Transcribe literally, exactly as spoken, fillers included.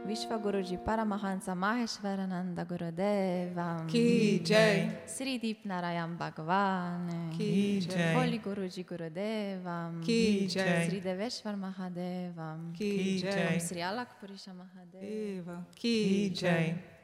Vishwaguruji Paramahansa Maheshwarananda Gurudevam Ki Jai, Sri Deep Narayan Bhagwan Ki Jai, Holy Guruji Gurudevam Ki Jai, Sri Deveshwar Mahadevam Ki Jai, Sri Alak Purisha Mahadeva Ki Jai.